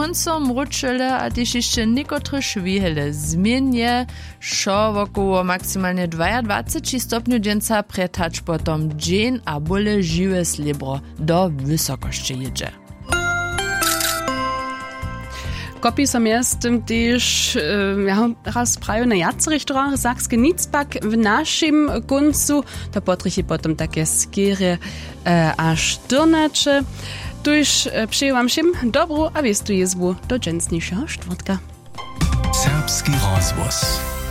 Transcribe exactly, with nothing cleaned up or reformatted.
huncom ručele a tež ještě niekotry švihele zmienje, šo wokoło maksymalnie dwadzieścia dwa stopniu dźenca pretać potom dżen a bóle žiwe slibro do wysokości jedzie. Kopi som jest tym też äh, ja, raz prawie na jacerichtorach Sakske Nicbak w naszym końcu, to potrychi potom takie skiery äh, a sztornacze. Tuż äh, przyjęłam się dobro, a wiesz tu jest do dżęsniejszego czwartka. Serbski rozwoz.